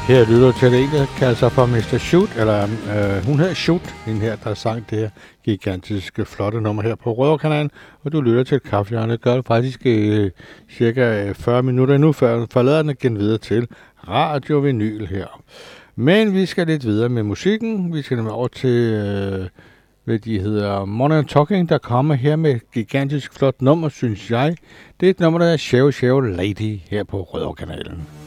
Her lytter til det, der kalder sig for Mr. Shoot, eller hun hedder Shoot, den her, der sang det her gigantiske, flotte nummer her på Rødovrekanalen, og du lytter til et kaffehjørne. Det gør det faktisk cirka 40 minutter nu, før forlader den igen videre til Radio Vinyl her. Men vi skal lidt videre med musikken. Vi skal nemlig over til, hvad de hedder, Modern Talking, der kommer her med et gigantisk flot nummer, synes jeg. Det er et nummer, der er Shave Shave Lady her på Rødovrekanalen.